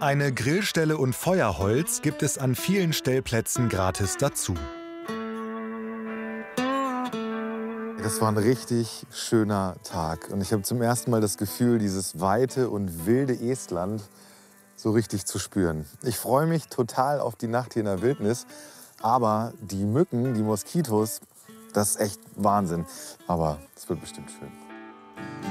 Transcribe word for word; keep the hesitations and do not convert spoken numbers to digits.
Eine Grillstelle und Feuerholz gibt es an vielen Stellplätzen gratis dazu. Das war ein richtig schöner Tag und ich habe zum ersten Mal das Gefühl, dieses weite und wilde Estland so richtig zu spüren. Ich freue mich total auf die Nacht hier in der Wildnis, aber die Mücken, die Moskitos, das ist echt Wahnsinn. Aber es wird bestimmt schön.